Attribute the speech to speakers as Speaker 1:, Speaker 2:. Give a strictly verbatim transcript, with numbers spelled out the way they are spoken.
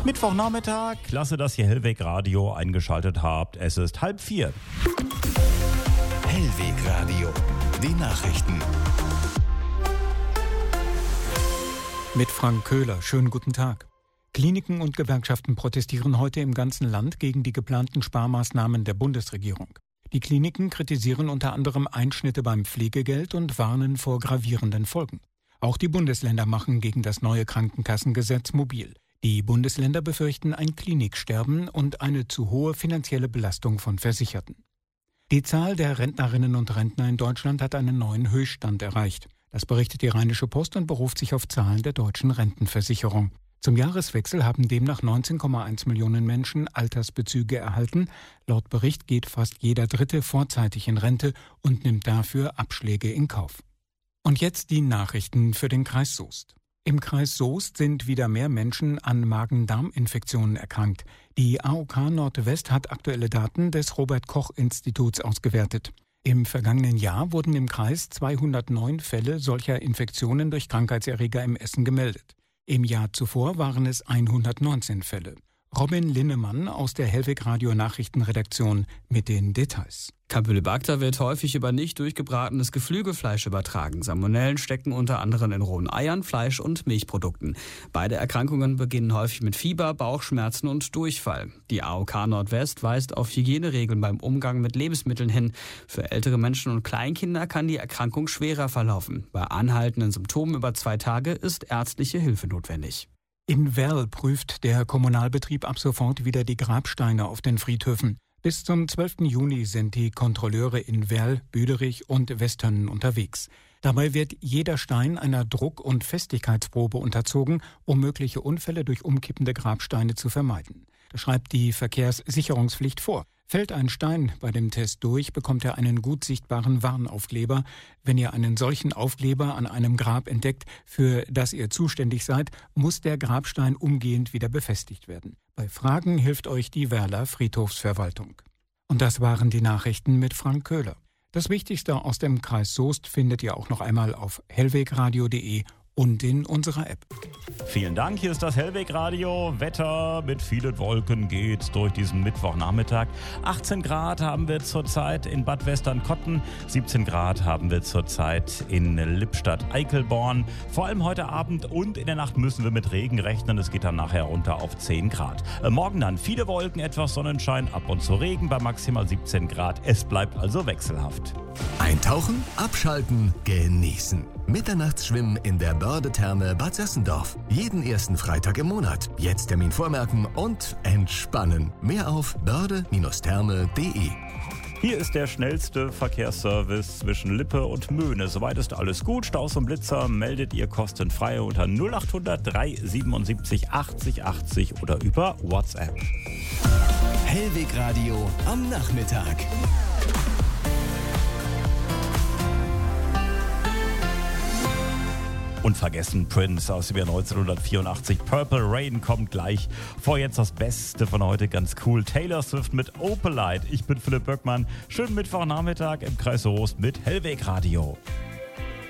Speaker 1: Mittwochnachmittag, klasse, dass ihr Hellweg Radio eingeschaltet habt. Es ist halb vier.
Speaker 2: Hellweg Radio, die Nachrichten.
Speaker 3: Mit Frank Köhler, schönen guten Tag. Kliniken und Gewerkschaften protestieren heute im ganzen Land gegen die geplanten Sparmaßnahmen der Bundesregierung. Die Kliniken kritisieren unter anderem Einschnitte beim Pflegegeld und warnen vor gravierenden Folgen. Auch die Bundesländer machen gegen das neue Krankenkassengesetz mobil. Die Bundesländer befürchten ein Kliniksterben und eine zu hohe finanzielle Belastung von Versicherten. Die Zahl der Rentnerinnen und Rentner in Deutschland hat einen neuen Höchststand erreicht. Das berichtet die Rheinische Post und beruft sich auf Zahlen der deutschen Rentenversicherung. Zum Jahreswechsel haben demnach neunzehn Komma eins Millionen Menschen Altersbezüge erhalten. Laut Bericht geht fast jeder Dritte vorzeitig in Rente und nimmt dafür Abschläge in Kauf. Und jetzt die Nachrichten für den Kreis Soest. Im Kreis Soest sind wieder mehr Menschen an Magen-Darm-Infektionen erkrankt. Die A O K Nordwest hat aktuelle Daten des Robert-Koch-Instituts ausgewertet. Im vergangenen Jahr wurden im Kreis zweihundertneun Fälle solcher Infektionen durch Krankheitserreger im Essen gemeldet. Im Jahr zuvor waren es hundertneunzehn Fälle. Robin Linnemann aus der Hellweg Radio Nachrichtenredaktion mit den Details.
Speaker 4: Campylobacter wird häufig über nicht durchgebratenes Geflügelfleisch übertragen. Salmonellen stecken unter anderem in rohen Eiern, Fleisch und Milchprodukten. Beide Erkrankungen beginnen häufig mit Fieber, Bauchschmerzen und Durchfall. Die A O K Nordwest weist auf Hygieneregeln beim Umgang mit Lebensmitteln hin. Für ältere Menschen und Kleinkinder kann die Erkrankung schwerer verlaufen. Bei anhaltenden Symptomen über zwei Tage ist ärztliche Hilfe notwendig.
Speaker 3: In Werl prüft der Kommunalbetrieb ab sofort wieder die Grabsteine auf den Friedhöfen. Bis zum zwölften Juni sind die Kontrolleure in Werl, Büderich und Westönnen unterwegs. Dabei wird jeder Stein einer Druck- und Festigkeitsprobe unterzogen, um mögliche Unfälle durch umkippende Grabsteine zu vermeiden. Das schreibt die Verkehrssicherungspflicht vor. Fällt ein Stein bei dem Test durch, bekommt er einen gut sichtbaren Warnaufkleber. Wenn ihr einen solchen Aufkleber an einem Grab entdeckt, für das ihr zuständig seid, muss der Grabstein umgehend wieder befestigt werden. Bei Fragen hilft euch die Werler Friedhofsverwaltung. Und das waren die Nachrichten mit Frank Köhler. Das Wichtigste aus dem Kreis Soest findet ihr auch noch einmal auf hellwegradio punkt de und in unserer App.
Speaker 1: Vielen Dank, hier ist das Hellweg Radio. Wetter mit vielen Wolken geht's durch diesen Mittwochnachmittag. achtzehn Grad haben wir zurzeit in Bad Westernkotten, siebzehn Grad haben wir zurzeit in Lippstadt-Eichelborn. Vor allem heute Abend und in der Nacht müssen wir mit Regen rechnen. Es geht dann nachher runter auf zehn Grad. Äh, morgen dann viele Wolken, etwas Sonnenschein, ab und zu Regen bei maximal siebzehn Grad. Es bleibt also wechselhaft.
Speaker 2: Eintauchen, abschalten, genießen. Mitternachtsschwimmen in der Börde-Therme Bad Sassendorf. Jeden ersten Freitag im Monat. Jetzt Termin vormerken und entspannen. Mehr auf börde Therme punkt de.
Speaker 1: Hier ist der schnellste Verkehrsservice zwischen Lippe und Möhne. Soweit ist alles gut. Staus und Blitzer meldet ihr kostenfrei unter null acht hundert drei siebenundsiebzig achtzig achtzig oder über WhatsApp.
Speaker 2: Hellweg Radio am Nachmittag.
Speaker 1: Unvergessen Prince aus dem Jahr neunzehnhundertvierundachtzig. Purple Rain kommt gleich. Vor jetzt das Beste von heute, ganz cool. Taylor Swift mit Opalite. Ich bin Philipp Böckmann. Schönen Mittwochnachmittag im Kreis Soest mit Hellweg Radio.